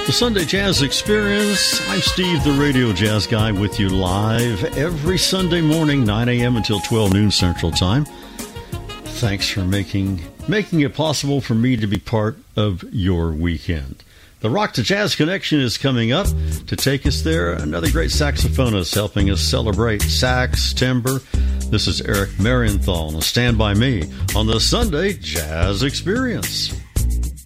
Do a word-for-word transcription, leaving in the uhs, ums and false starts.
The Sunday Jazz Experience. I'm Steve, the Radio Jazz Guy, with you live every Sunday morning, nine a.m. until twelve noon Central Time. Thanks for making making it possible for me to be part of your weekend. The Rock to Jazz Connection is coming up. To take us there, another great saxophonist helping us celebrate sax, timbre. This is Eric Marienthal. Now stand by me on the Sunday Jazz Experience.